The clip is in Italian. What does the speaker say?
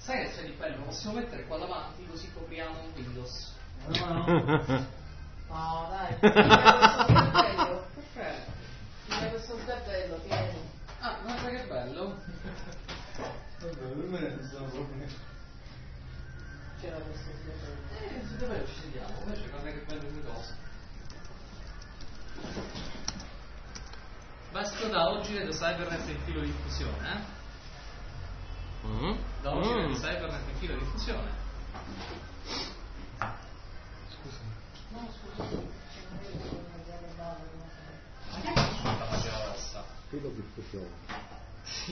Sai che c'è di bello? Lo possiamo mettere qua davanti così copriamo Windows. No, dai, bello. Perfetto. Questo bello, tieni. Ah, guarda che bello. Vabbè, per me non sono problemi. C'era questo bello. Su dove ci sediamo? Invece guarda che belle due cose. Basta da oggi vedo Cybernet in filo di diffusione, eh? Da oggi vedo Cybernet in filo di diffusione. Scusa. No, scusa. Ma che è questa magia rossa? Filo diffusione.